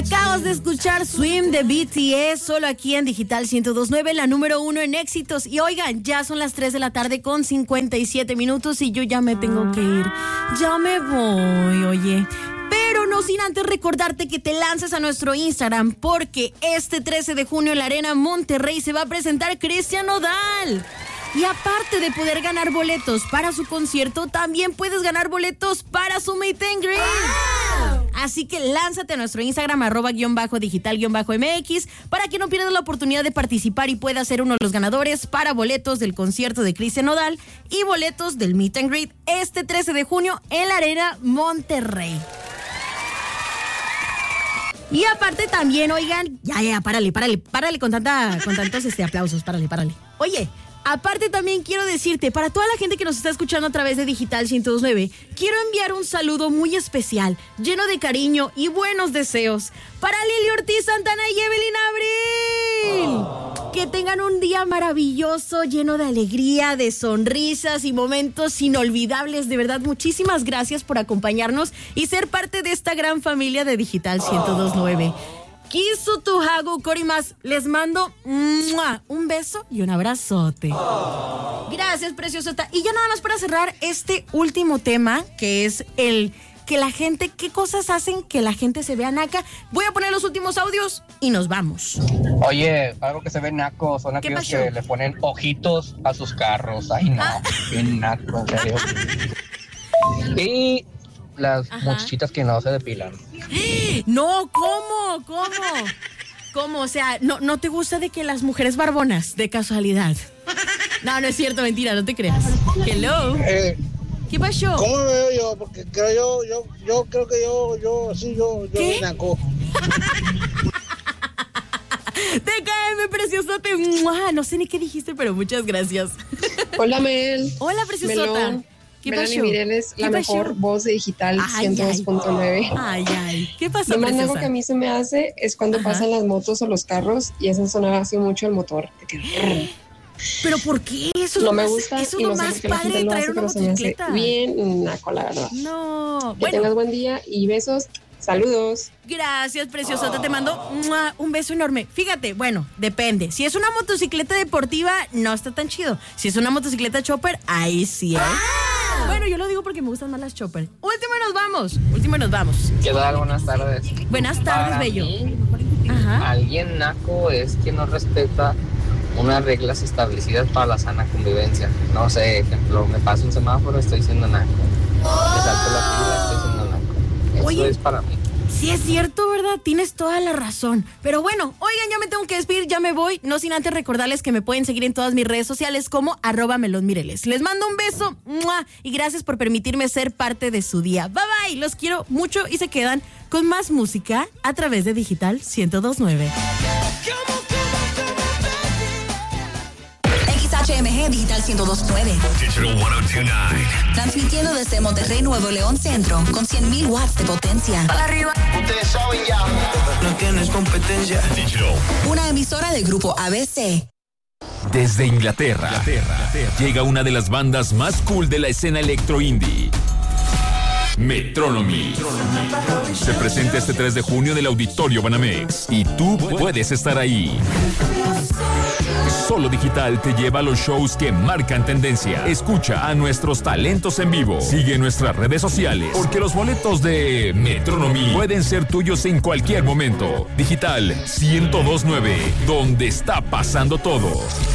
Acabas de escuchar Swim de BTS, solo aquí en Digital 102.9, la número 1 en éxitos. Y oigan, ya son las 3 de la tarde con 57 minutos y yo ya me tengo que ir. Ya me voy, oye. Pero no sin antes recordarte que te lances a nuestro Instagram, porque este 13 de junio en la Arena Monterrey se va a presentar Cristian Nodal. Y aparte de poder ganar boletos para su concierto, también puedes ganar boletos para su meet and greet. ¡Wow! Así que lánzate a nuestro Instagram, @digital_MX, para que no pierdas la oportunidad de participar y puedas ser uno de los ganadores para boletos del concierto de Cristian Nodal y boletos del meet and greet este 13 de junio en la Arena Monterrey. Y aparte también, oigan, ya, párale con tantos aplausos, párale. Oye, aparte también quiero decirte, para toda la gente que nos está escuchando a través de Digital 102.9, quiero enviar un saludo muy especial, lleno de cariño y buenos deseos para Lili Ortiz Santana y Evelyn Abril. Que tengan un día maravilloso, lleno de alegría, de sonrisas y momentos inolvidables. De verdad, muchísimas gracias por acompañarnos y ser parte de esta gran familia de Digital 102.9. Kisu tu hago Corimas. Les mando un beso y un abrazote. Gracias, preciosota. Y ya nada más para cerrar este último tema, que es el que la gente, qué cosas hacen que la gente se vea naca. Voy a poner los últimos audios y nos vamos. Oye, algo que se ve naco son aquellos que le ponen ojitos a sus carros. Ay, no, qué naco, en serio. Y las muchachitas que no se depilan. No, ¿cómo? ¿Cómo? O sea, ¿no te gusta de que las mujeres barbonas, de casualidad? No es cierto, mentira, no te creas. Hello. ¿Qué pasó? ¿Cómo me veo yo? Porque creo yo creo que yo soy naco. TKM, preciosote. No sé ni qué dijiste, pero muchas gracias. Hola, Mel. Hola, preciosota. Melón. ¿Qué Melanie pasó? Mireles, la mejor voz de Digital 102.9. Ay. ¿Qué pasó, Lo más preciosa? nuevo que a mí se me hace es cuando pasan las motos o los carros y hacen sonar así mucho el motor. ¿Pero por qué? Eso no es me más, gusta eso y es no lo sé más por qué la padre gente de lo traer hace, una pero se me hace motocicleta. bien naco, la verdad. No. Que tengas buen día y besos. Saludos. Gracias, preciosota. Te mando un beso enorme. Fíjate, bueno, depende. Si es una motocicleta deportiva, no está tan chido. Si es una motocicleta chopper, ahí sí, ¿eh? Bueno, yo lo digo porque me gustan más las chopper. Último y nos vamos. ¿Qué tal? Buenas tardes. Buenas tardes, Para bello. mí, Ajá. alguien naco es quien no respeta unas reglas establecidas para la sana convivencia. No sé, ejemplo, me paso un semáforo, estoy siendo naco. Me salto la fila, estoy siendo naco. Eso Oye, es para mí. Sí es cierto, ¿verdad? Tienes toda la razón. Pero bueno, oigan, ya me tengo que despedir, ya me voy. No sin antes recordarles que me pueden seguir en todas mis redes sociales como @melonmireles. Les mando un beso y gracias por permitirme ser parte de su día. Bye bye, los quiero mucho y se quedan con más música a través de Digital 102.9. XHMG Digital 102.9. Digital 102.9. Transmitiendo desde Monterrey, Nuevo León Centro, con 100,000 watts de potencia. Para arriba. Ustedes saben ya. No tienes competencia. Digital. Una emisora del grupo ABC. Desde Inglaterra, llega una de las bandas más cool de la escena electro indie. Metronomy. Se presenta este 3 de junio en el Auditorio Banamex y tú puedes estar ahí. Solo Digital te lleva a los shows que marcan tendencia. Escucha a nuestros talentos en vivo. Sigue nuestras redes sociales, porque los boletos de Metronomy pueden ser tuyos en cualquier momento. Digital 102.9, donde está pasando todo.